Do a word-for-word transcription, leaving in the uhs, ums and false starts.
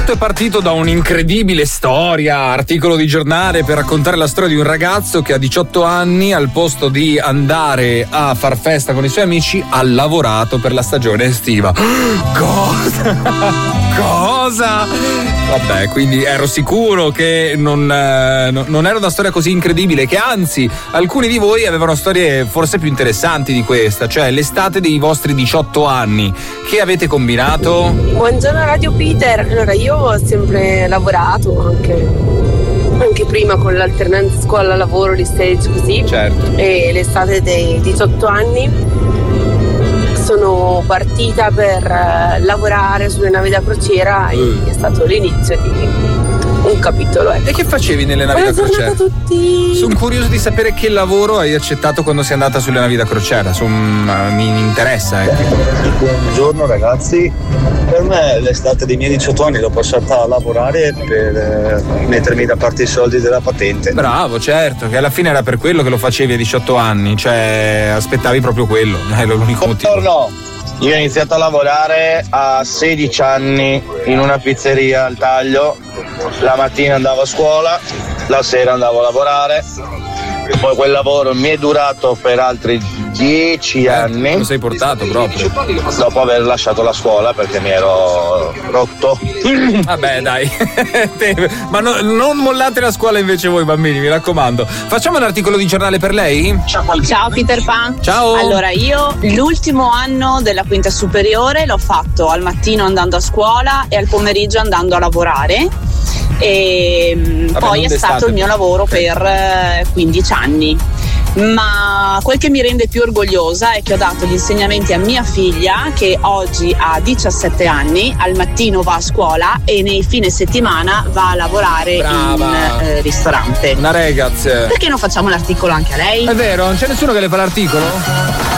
tutto è partito da un'incredibile storia, articolo di giornale per raccontare la storia di un ragazzo che a diciotto anni, al posto di andare a far festa con i suoi amici, ha lavorato per la stagione estiva. Cosa? Cosa? Vabbè, quindi ero sicuro che non, eh, non era una storia così incredibile, che anzi alcuni di voi avevano storie forse più interessanti di questa, cioè l'estate dei vostri diciotto anni. Che avete combinato? Buongiorno Radio Peter. Allora, io ho sempre lavorato anche, anche prima con l'alternanza scuola-lavoro di stage così. Certo. E l'estate dei diciotto anni sono partita per uh, lavorare sulle navi da crociera e mm. è stato l'inizio di un capitolo. Ecco. E che facevi nelle navi Buona da crociera? Buona giornata a tutti. Sono curioso di sapere che lavoro hai accettato quando sei andata sulle navi da crociera. Son, mi, mi interessa. Eh. Buongiorno ragazzi. Per me l'estate dei miei diciotto anni l'ho passata a lavorare per eh, mettermi da parte i soldi della patente. Bravo, certo, che alla fine era per quello che lo facevi a diciotto anni, cioè aspettavi proprio quello, è l'unico motivo. Buongiorno. Io ho iniziato a lavorare a sedici anni in una pizzeria al Taglio. La mattina andavo a scuola, la sera andavo a lavorare. Poi quel lavoro mi è durato per altri dieci anni. Lo sei portato proprio. Dopo aver lasciato la scuola perché mi ero rotto. Vabbè dai, ma no, non mollate la scuola invece voi bambini, mi raccomando. Facciamo un articolo di giornale per lei? Ciao Peter Pan. Ciao. Allora, io l'ultimo anno della quinta superiore l'ho fatto al mattino andando a scuola e al pomeriggio andando a lavorare. E Vabbè, poi è stato il mio lavoro per quindici anni. Ma quel che mi rende più orgogliosa è che ho dato gli insegnamenti a mia figlia, che oggi ha diciassette anni, al mattino va a scuola e nei fine settimana va a lavorare Brava. in eh, ristorante. Una ragazza. Perché non facciamo l'articolo anche a lei? È vero, non c'è nessuno che le fa l'articolo?